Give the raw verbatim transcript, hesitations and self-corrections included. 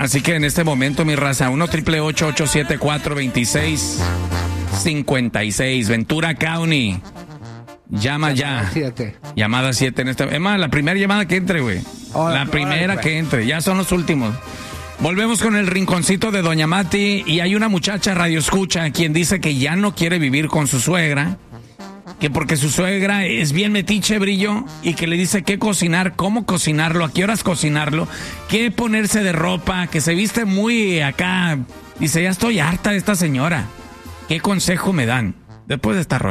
Así que en este momento, mi raza, uno triple ocho ocho siete cuatro veintiséis cincuenta y seis, Ventura County. Llama ya. siete. Llamada siete en este. Es más, la primera llamada que entre, güey. Oh, la no, primera güey. que entre. Ya son los últimos. Volvemos con el rinconcito de Doña Mati. Y hay una muchacha radio escucha quien dice que ya no quiere vivir con su suegra. Que porque su suegra es bien metiche, Brillo. Y que le dice qué cocinar, cómo cocinarlo, a qué horas cocinarlo, qué ponerse de ropa, que se viste muy acá. Dice, ya estoy harta de esta señora. ¿Qué consejo me dan? Después de esta rola.